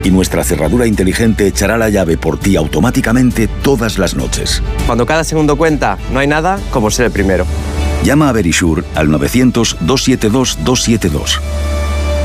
Y nuestra cerradura inteligente echará la llave por ti automáticamente todas las noches. Cuando cada segundo cuenta, no hay nada como ser el primero. Llama a Verisure al 900-272-272.